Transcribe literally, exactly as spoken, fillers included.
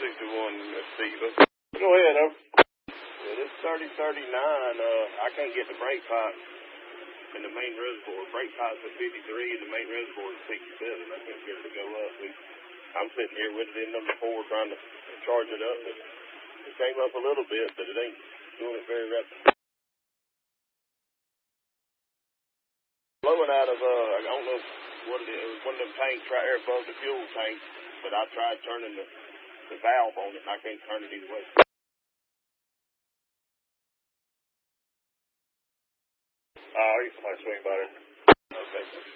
sixty-one, Stephen. Go ahead, over. Yeah, this thirty thirty-nine, uh, I can't get the brake pipe in the main reservoir. Brake pipe's at fifty-three, and the main reservoir is sixty-seven. I can't get it to go up. We, I'm sitting here with it in number four trying to charge it up. It, it came up a little bit, but it ain't doing it very rapidly. Blowing out of, uh, I don't know what it is. It was one of them tanks right there above the fuel tank, but I tried turning the, the valve on it, and I can't turn it either way. Uh, I need somebody to swing by there. Okay.